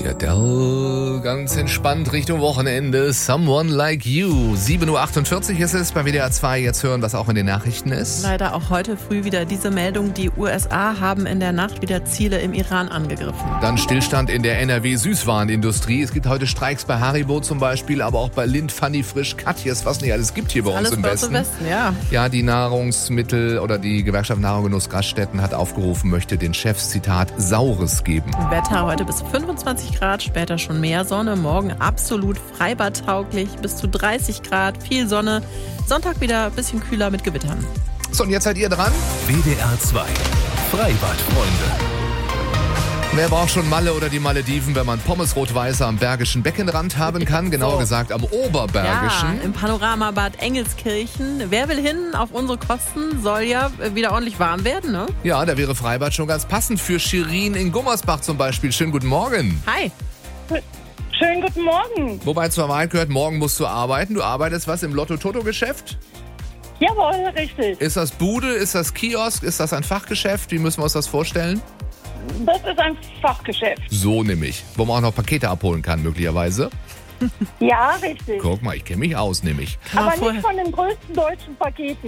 Die Adele, ganz entspannt Richtung Wochenende. Someone Like You. 7.48 Uhr ist es bei WDR 2. Jetzt hören, was auch in den Nachrichten ist. Leider auch heute früh wieder diese Meldung. Die USA haben in der Nacht wieder Ziele im Iran angegriffen. Dann Stillstand in der NRW-Süßwarenindustrie. Es gibt heute Streiks bei Haribo zum Beispiel, aber auch bei Lind, Fanny Frisch, Katjes, was nicht alles gibt hier bei uns im Westen. Ja. Ja, die Nahrungsmittel- oder die Gewerkschaft Nahrung und Genuss Gaststätten hat aufgerufen, möchte den Chefs, Zitat, Saures geben. Wetter heute bis 25 Grad, später schon mehr Sonne. Morgen absolut freibadtauglich, bis zu 30 Grad, viel Sonne. Sonntag wieder ein bisschen kühler mit Gewittern. So, und jetzt seid ihr dran. WDR 2 Freibadfreunde. Wer braucht schon Malle oder die Malediven, wenn man Pommes rot-weiß am Bergischen Beckenrand haben kann? Genauer gesagt am Oberbergischen. Ja, im Panoramabad Engelskirchen. Wer will hin auf unsere Kosten? Soll ja wieder ordentlich warm werden, ne? Ja, da wäre Freibad schon ganz passend für Shirin in Gummersbach zum Beispiel. Schönen guten Morgen. Hi. Schönen guten Morgen. Wobei zur Wahrheit gehört, morgen musst du arbeiten. Du arbeitest was im Lotto-Toto-Geschäft? Jawohl, richtig. Ist das Bude? Ist das Kiosk? Ist das ein Fachgeschäft? Wie müssen wir uns das vorstellen? Das ist ein Fachgeschäft. So nämlich. Wo man auch noch Pakete abholen kann, möglicherweise. Ja, richtig. Guck mal, ich kenne mich aus, nämlich. Aber nicht von den größten deutschen Paketen.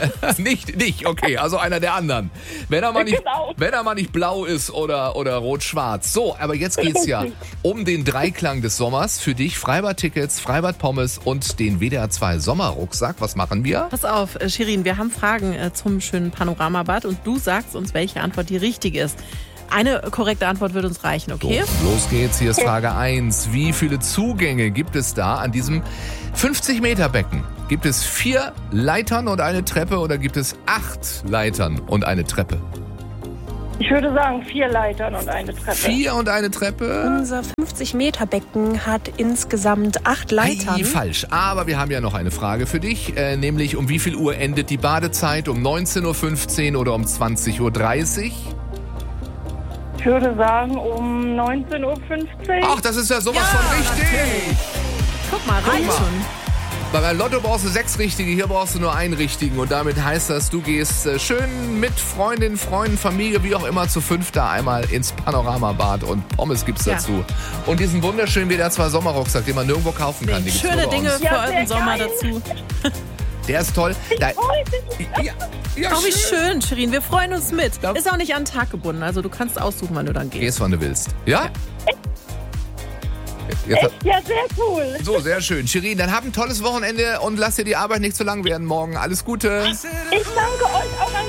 Nicht, okay, also einer der anderen. Wenn er mal Genau. nicht blau ist oder rot-schwarz. So, aber jetzt geht's ja um den Dreiklang des Sommers. Für dich Freibad-Tickets, Freibad-Pommes und den WDR 2 Sommerrucksack. Was machen wir? Pass auf, Shirin, wir haben Fragen zum schönen Panoramabad und du sagst uns, welche Antwort die richtige ist. Eine korrekte Antwort wird uns reichen, okay? So, los geht's. Hier ist Frage 1. Wie viele Zugänge gibt es da an diesem 50-Meter-Becken? Gibt es 4 Leitern und eine Treppe oder gibt es 8 Leitern und eine Treppe? Ich würde sagen 4 Leitern und eine Treppe. 4 und eine Treppe? Unser 50-Meter-Becken hat insgemmert 8 Leitern. Hey, falsch. Aber wir haben ja noch eine Frage für dich. Nämlich, um wie viel Uhr endet die Badezeit? Um 19.15 Uhr oder um 20.30 Uhr? Ich würde sagen um 19.15 Uhr. Ach, das ist ja sowas von richtig. Guck mal, reicht schon. Bei Lotto brauchst du 6 richtige, hier brauchst du nur einen richtigen. Und damit heißt das, du gehst schön mit Freundinnen, Freunden, Familie, wie auch immer, zu 5 da einmal ins Panoramabad und Pommes gibt's dazu. Und diesen wunderschönen WDR 2 Sommerrucksack, den man nirgendwo kaufen kann. Die gibt's Schöne nur bei Dinge uns. für euren Sommer dazu. Der ist toll. Ja, Oh, wie schön, Shirin. Wir freuen uns mit. Ist auch nicht an den Tag gebunden. Also du kannst aussuchen, wann du dann gehst. Gehst, wann du willst. Ja? Jetzt, Ja, sehr cool. so, sehr schön. Shirin, dann hab ein tolles Wochenende und lass dir die Arbeit nicht zu lang werden morgen. Alles Gute. Ich danke euch auch.